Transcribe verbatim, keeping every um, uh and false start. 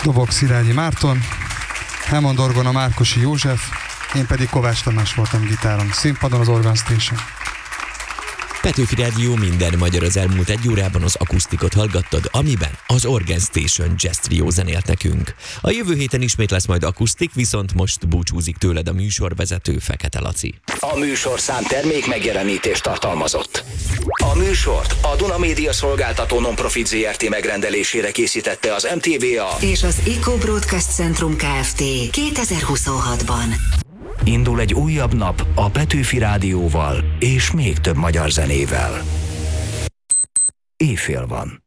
Dobok Szilágyi Márton, Hammond orgona Márkosi József, én pedig Kovács Tamás voltam gitáron, színpadon az Organ Station. Petőfi Rádió minden magyar, az elmúlt egy órában az akusztikot hallgattad, amiben az Organ Station Jazz Trio zenélt nekünk. A jövő héten ismét lesz majd akusztik, viszont most búcsúzik tőled a műsorvezető Fekete Laci. A műsorszám termék megjelenítést tartalmazott. A műsort a Duna Média Szolgáltató Nonprofit zé er té megrendelésére készítette az em té vé á és az Eco Broadcast Centrum Kft. kétezer-huszonhatban. Indul egy újabb nap a Petőfi Rádióval és még több magyar zenével. Éjfél van.